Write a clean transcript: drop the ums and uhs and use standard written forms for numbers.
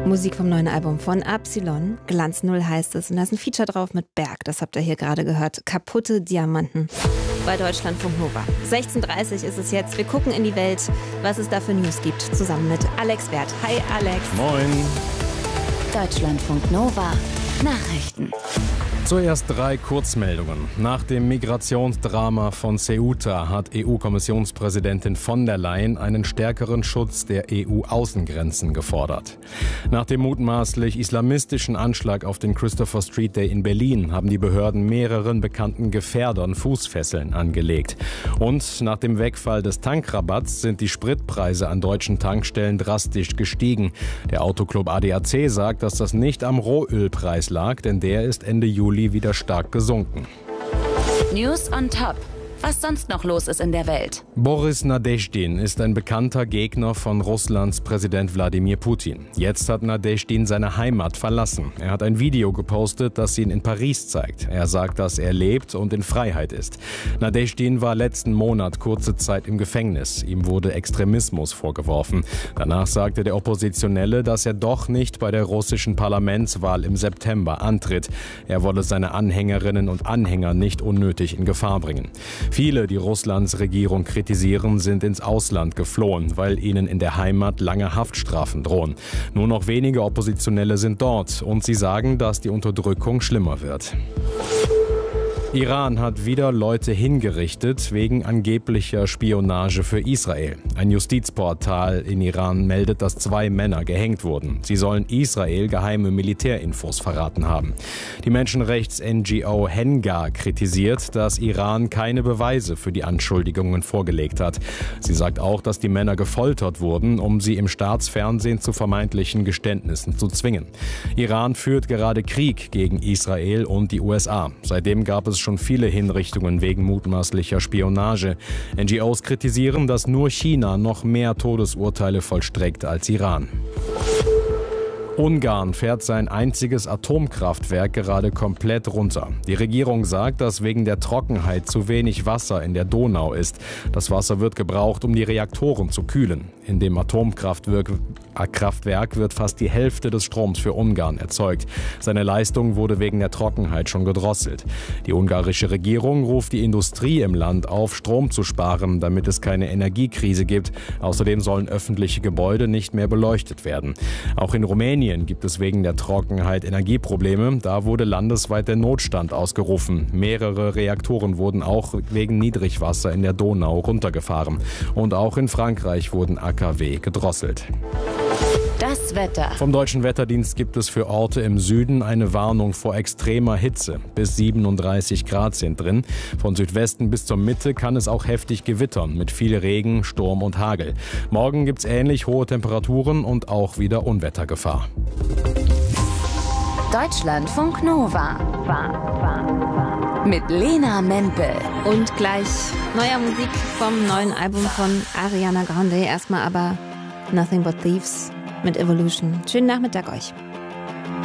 Musik vom neuen Album von Absilon. Glanz Null heißt es. Und da ist ein Feature drauf mit Berg. Das habt ihr hier gerade gehört. Kaputte Diamanten bei Deutschlandfunk Nova. 16:30 Uhr ist es jetzt. Wir gucken in die Welt, was es da für News gibt. Zusammen mit Alex Wert. Hi Alex. Moin. Deutschlandfunk Nova. Nachrichten. Zuerst 3 Kurzmeldungen. Nach dem Migrationsdrama von Ceuta hat EU-Kommissionspräsidentin von der Leyen einen stärkeren Schutz der EU-Außengrenzen gefordert. Nach dem mutmaßlich islamistischen Anschlag auf den Christopher Street Day in Berlin haben die Behörden mehreren bekannten Gefährdern Fußfesseln angelegt. Und nach dem Wegfall des Tankrabatts sind die Spritpreise an deutschen Tankstellen drastisch gestiegen. Der Autoclub ADAC sagt, dass das nicht am Rohölpreis lag, denn der ist Ende Juli wieder stark gesunken. News on top. Was sonst noch los ist in der Welt. Boris Nadeschdin ist ein bekannter Gegner von Russlands Präsident Wladimir Putin. Jetzt hat Nadeschdin seine Heimat verlassen. Er hat ein Video gepostet, das ihn in Paris zeigt. Er sagt, dass er lebt und in Freiheit ist. Nadeschdin war letzten Monat kurze Zeit im Gefängnis. Ihm wurde Extremismus vorgeworfen. Danach sagte der Oppositionelle, dass er doch nicht bei der russischen Parlamentswahl im September antritt. Er wolle seine Anhängerinnen und Anhänger nicht unnötig in Gefahr bringen. Viele, die Russlands Regierung kritisieren, sind ins Ausland geflohen, weil ihnen in der Heimat lange Haftstrafen drohen. Nur noch wenige Oppositionelle sind dort und sie sagen, dass die Unterdrückung schlimmer wird. Iran hat wieder Leute hingerichtet wegen angeblicher Spionage für Israel. Ein Justizportal in Iran meldet, dass 2 Männer gehängt wurden. Sie sollen Israel geheime Militärinfos verraten haben. Die Menschenrechts-NGO Henga kritisiert, dass Iran keine Beweise für die Anschuldigungen vorgelegt hat. Sie sagt auch, dass die Männer gefoltert wurden, um sie im Staatsfernsehen zu vermeintlichen Geständnissen zu zwingen. Iran führt gerade Krieg gegen Israel und die USA. Seitdem gab es schon viele Hinrichtungen wegen mutmaßlicher Spionage. NGOs kritisieren, dass nur China noch mehr Todesurteile vollstreckt als Iran. Ungarn fährt sein einziges Atomkraftwerk gerade komplett runter. Die Regierung sagt, dass wegen der Trockenheit zu wenig Wasser in der Donau ist. Das Wasser wird gebraucht, um die Reaktoren zu kühlen. In dem Atomkraftwerk wird fast die Hälfte des Stroms für Ungarn erzeugt. Seine Leistung wurde wegen der Trockenheit schon gedrosselt. Die ungarische Regierung ruft die Industrie im Land auf, Strom zu sparen, damit es keine Energiekrise gibt. Außerdem sollen öffentliche Gebäude nicht mehr beleuchtet werden. Auch in Rumänien gibt es wegen der Trockenheit Energieprobleme. Da wurde landesweit der Notstand ausgerufen. Mehrere Reaktoren wurden auch wegen Niedrigwasser in der Donau runtergefahren. Und auch in Frankreich wurden AKW gedrosselt. Das Wetter. Vom Deutschen Wetterdienst gibt es für Orte im Süden eine Warnung vor extremer Hitze. Bis 37 Grad sind drin. Von Südwesten bis zur Mitte kann es auch heftig gewittern mit viel Regen, Sturm und Hagel. Morgen gibt es ähnlich hohe Temperaturen und auch wieder Unwettergefahr. Deutschlandfunk Nova. Mit Lena Mempel. Und gleich neuer Musik vom neuen Album von Ariana Grande. Erstmal aber Nothing But Thieves mit Evolution. Schönen Nachmittag euch.